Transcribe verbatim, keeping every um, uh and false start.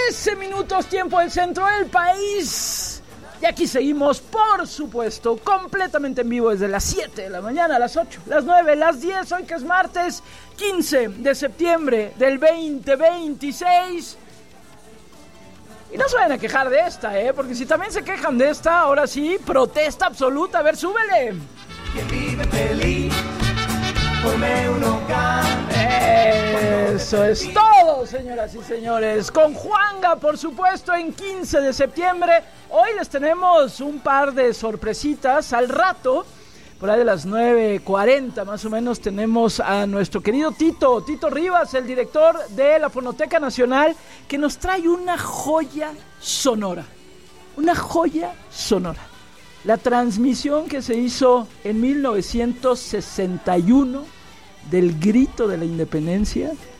trece minutos, tiempo del centro del país. Y aquí seguimos, por supuesto, completamente en vivo desde las siete de la mañana, las ocho, las nueve, las diez, hoy que es martes quince de septiembre del veinte veintiséis. Y no se vayan a quejar de esta, ¿eh? Porque si también se quejan de esta, ahora sí, protesta absoluta. A ver, súbele. Que vive feliz, ponme un hogar. Eso es todo, señoras y señores. Con Juanga, por supuesto, en quince de septiembre. Hoy les tenemos un par de sorpresitas. Al rato, por ahí de las nueve cuarenta más o menos, tenemos a nuestro querido Tito, Tito Rivas, el director de la Fonoteca Nacional, que nos trae una joya sonora. Una joya sonora. La transmisión que se hizo en mil novecientos sesenta y uno del grito de la independencia